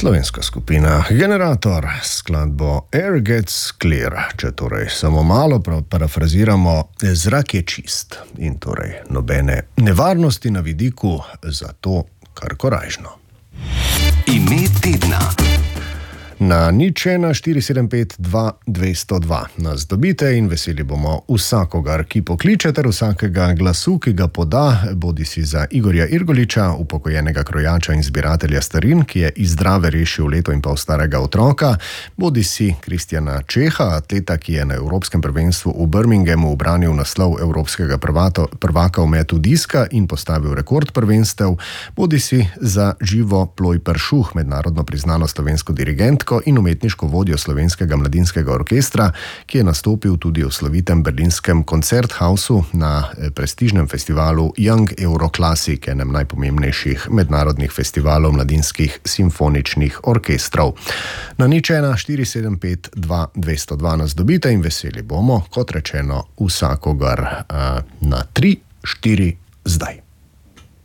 Slovenska skupina Generator s skladbo Air Gets Clear. Če torej samo malo parafraziramo, zrak je čist in torej nobene nevarnosti na vidiku, zato kar korajžno. Ime tedna. Na 014752202 nas dobite in veseli bomo vsakogar, ki pokliče, ter vsakega glasu, ki ga poda, bodi si za Igorja Irgoliča, upokojenega krojača in zbiratelja starin, ki je iz Drave rešil leto in pol starega otroka, bodi si Kristjana Čeha, atleta, ki je na Evropskem prvenstvu v Birminghamu ubranil naslov evropskega prvaka v metu diska in postavil rekord prvenstev, bodi si za Živo Ploj Peršuh, mednarodno priznano slovensko dirigentko in umetniško vodjo Slovenskega mladinskega orkestra, ki je nastopil tudi v slovitem berlinskem Koncerthausu na prestižnem festivalu Young Euroclassic, enem najpomembnejših mednarodnih festivalov mladinskih simfoničnih orkestrov. Na 014752202 nas dobite in veseli bomo, kot rečeno, vsakogar na 3-4 zdaj.